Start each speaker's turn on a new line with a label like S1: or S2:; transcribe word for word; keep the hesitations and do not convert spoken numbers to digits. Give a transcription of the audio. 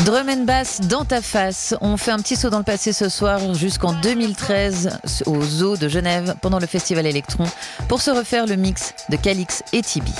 S1: Drum and bass dans ta face. On fait un petit saut dans le passé ce soir jusqu'en deux mille treize au Zoo de Genève pendant le festival Electron pour se refaire le mix de Calix et Tibi.